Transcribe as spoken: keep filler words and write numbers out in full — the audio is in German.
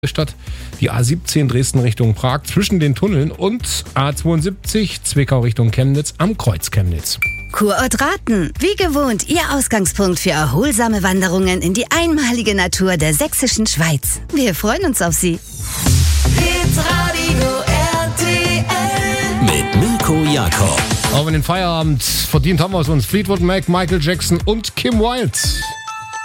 Stadt, die A siebzehn Dresden Richtung Prag zwischen den Tunneln und A zweiundsiebzig Zwickau Richtung Chemnitz am Kreuz Chemnitz. Kurort Raten, wie gewohnt, Ihr Ausgangspunkt für erholsame Wanderungen in die einmalige Natur der sächsischen Schweiz. Wir freuen uns auf Sie. Hitradio R T L Mit Mirko Jakob. Auch in den Feierabend verdient haben wir es uns. Fleetwood Mac, Michael Jackson und Kim Wilde.